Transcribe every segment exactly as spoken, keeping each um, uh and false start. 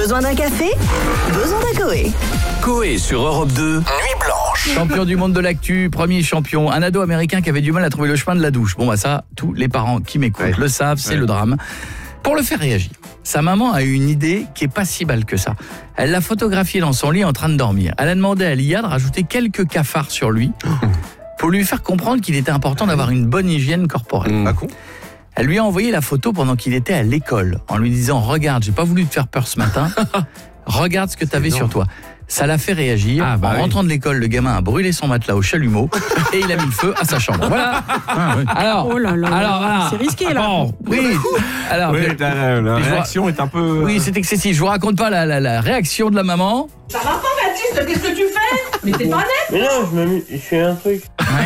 Besoin d'un café? Besoin d'un Coé. Coé sur Europe deux, Nuit Blanche. Champion du monde de l'actu, premier champion, un ado américain qui avait du mal à trouver le chemin de la douche. Bon bah ça, tous les parents qui m'écoutent ouais. le savent, c'est ouais. le drame. Pour le faire réagir, sa maman a eu une idée qui est pas si balle que ça. Elle l'a photographié dans son lit en train de dormir. Elle a demandé à l'I A de rajouter quelques cafards sur lui pour lui faire comprendre qu'il était important d'avoir une bonne hygiène corporelle. Mmh. Ah con. Elle lui a envoyé la photo pendant qu'il était à l'école en lui disant « Regarde, j'ai pas voulu te faire peur ce matin, regarde ce que tu avais sur toi ». Ça l'a fait réagir. Ah, bah en oui. rentrant de l'école, le gamin a brûlé son matelas au chalumeau et il a mis le feu à sa chambre. Voilà. Ah, oui. Alors, oh là là, alors, alors, c'est risqué là. Bon, oui. Alors, oui, la, la, la réaction vois, est un peu. Oui, c'est excessif. Je vous raconte pas la, la, la réaction de la maman. Ça va pas, Baptiste? Qu'est-ce que tu fais? Mais t'es pas net. Mais non, je, me, je fais un truc.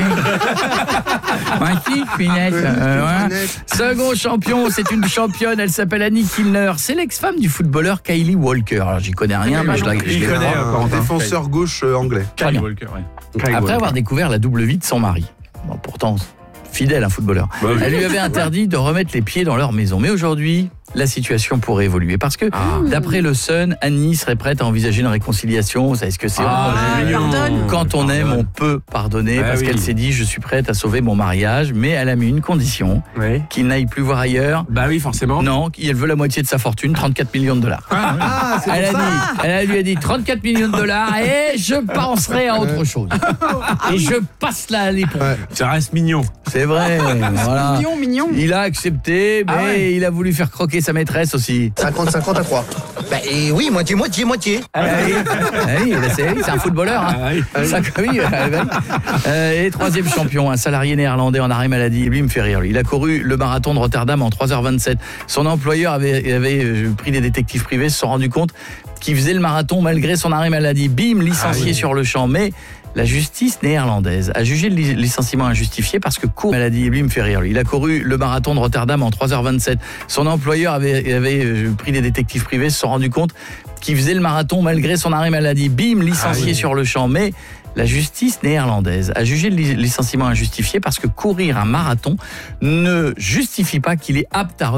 Un petit finesse. Euh, ouais. Second champion, c'est une championne, elle s'appelle Annie Kilner. C'est l'ex-femme du footballeur Kyle Walker. Alors j'y connais rien, mais je la je connais. En défenseur gauche euh, anglais. Kyle Walker, ouais. Après Walker. avoir découvert la double vie de son mari. Bon, pourtant, fidèle, un footballeur. Bah, oui. Elle lui avait interdit de remettre les pieds dans leur maison. Mais aujourd'hui, la situation pourrait évoluer. Parce que, ah. d'après le Sun, Annie serait prête à envisager une réconciliation. Vous savez ce que c'est? Ah, Quand on aime, on peut pardonner. Ah, parce oui. qu'elle s'est dit, je suis prête à sauver mon mariage. Mais elle a mis une condition, oui. qu'il n'aille plus voir ailleurs. Bah oui, forcément. Non, elle veut la moitié de sa fortune, trente-quatre millions de dollars. Ah, ah, c'est elle, a dit, elle lui a dit trente-quatre millions de dollars et je penserai à autre chose. Et je passe là à l'époque. Ouais. Ça reste mignon. C'est vrai. Voilà. Mignon, mignon. Il a accepté, mais ah ouais. il a voulu faire croquer sa maîtresse aussi. cinquante cinquante à trois. Bah et oui, moitié, moitié, moitié. Ah oui, ah oui c'est, c'est un footballeur. Hein. Ah oui. Ça, oui, euh, et troisième champion, un salarié néerlandais en arrêt maladie. Lui, il me fait rire. Lui. Il a couru le marathon de Rotterdam en trois heures vingt-sept. Son employeur avait, avait pris des détectives privés, se sont rendus compte qu'il faisait le marathon malgré son arrêt maladie. Bim, licencié ah oui. sur le champ. Mais la justice néerlandaise a jugé le licenciement injustifié parce que court maladie. Lui, il me fait rire. Lui. Il a couru le marathon de Rotterdam en trois heures vingt-sept. Son employeur avait, avait pris des détectives privés, se sont rendus compte qu'il faisait le marathon malgré son arrêt maladie. Bim, licencié ah oui. sur le champ. Mais la justice néerlandaise a jugé le licenciement injustifié parce que courir un marathon ne justifie pas qu'il est apte à